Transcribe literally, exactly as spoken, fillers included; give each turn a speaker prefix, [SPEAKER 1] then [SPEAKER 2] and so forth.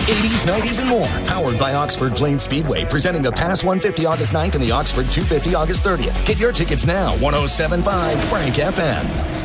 [SPEAKER 1] eighties, nineties, and more. Powered by Oxford Plains Speedway, presenting the Pass one fifty August ninth and the Oxford two fifty August thirtieth. Get your tickets now, one oh seven point five Frank F M.